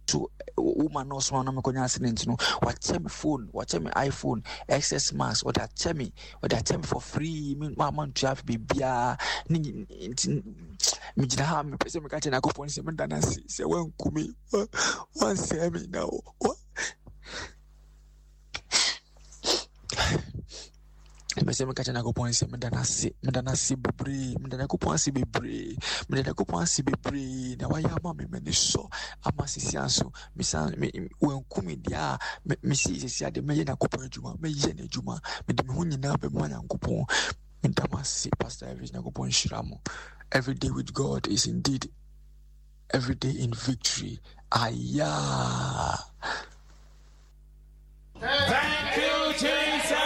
to woman no so na me konya accident no watch me phone, watch me iPhone XS Max, or that tell me for free. Me man to have bibia ni me jina ha me pese me ka na kopon se me dana se wan kumi wan se me now. Mese me ka na kopon se me dana se bebre me dana kopon se bebre na wa ya ma me ni so ama sisi anso me san me wan kumi dia me sisi ade me ye na kopon adwuma me ye na adwuma me de me hu nyina be ma na kopon me dama se Pastor Elvis na kopon shiramo. Every day with God is indeed every day in victory. Aya. Thank you, Jesus.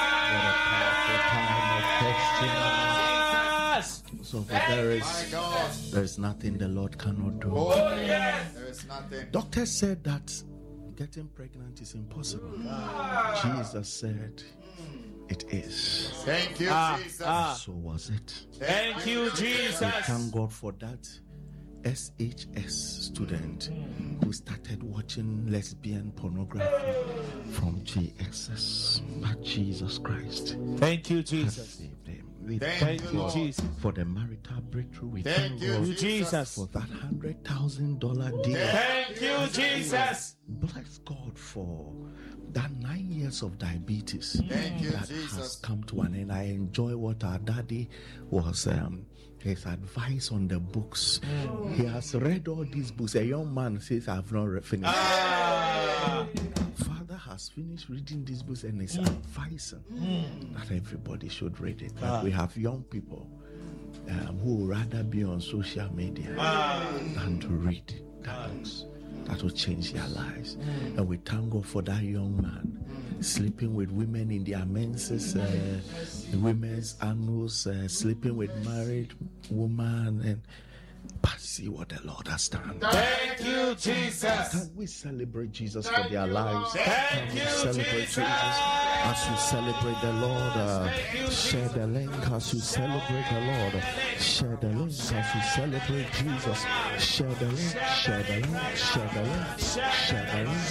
So there is nothing the Lord cannot do. Oh, yes. There is nothing. Doctors said that getting pregnant is impossible. Jesus said it is. Thank you, Jesus. So was it. Thank you, Jesus. We thank God for that SHS student who started watching lesbian pornography from GSS. But Jesus Christ. Thank you, has Jesus. saved him. We Thank you, Lord. Jesus. for the marital breakthrough. We Thank you, God Jesus. for that $100,000 deal. Thank you, Jesus. Bless God for that 9 years of diabetes Thank you, that has Jesus. come to an end. I enjoy what our daddy was his advice on the books. He has read all these books. A young man says, I've not finished. Father has finished reading these books and is advising that everybody should read it. But we have young people who would rather be on social media than to read the books that will change their lives. And we thank God for that young man sleeping with women in their menses, women's annuals, sleeping with married women, and but see what the Lord has done. Thank you, Jesus. Can we celebrate Jesus for their lives? Thank Can we you, celebrate Jesus. as we celebrate the Lord? Share the link as we celebrate the Lord. Share the link as we celebrate Jesus. Share the link, share the link, share the link, share the link.